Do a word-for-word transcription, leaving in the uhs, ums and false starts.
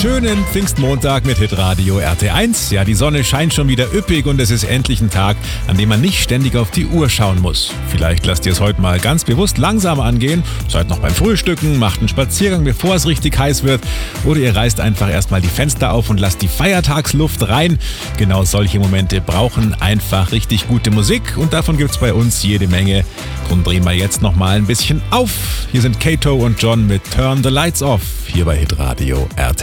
schönen Pfingstmontag mit Hitradio R T eins. Ja, die Sonne scheint schon wieder üppig und es ist endlich ein Tag, an dem man nicht ständig auf die Uhr schauen muss. Vielleicht lasst ihr es heute mal ganz bewusst langsam angehen, seid noch beim Frühstücken, macht einen Spaziergang, bevor es richtig heiß wird, oder ihr reißt einfach erstmal die Fenster auf und lasst die Feiertagsluft rein. Genau solche Momente brauchen einfach richtig gute Musik und davon gibt's bei uns jede Menge. Drum drehen wir jetzt noch mal ein bisschen auf. Hier sind Kato und John mit Turn the Lights Off, hier bei Hitradio R T